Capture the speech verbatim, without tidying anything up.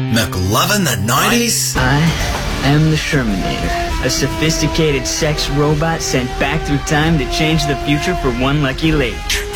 McLovin the nineties? I am the Shermanator, a sophisticated sex robot sent back through time to change the future for one lucky lady.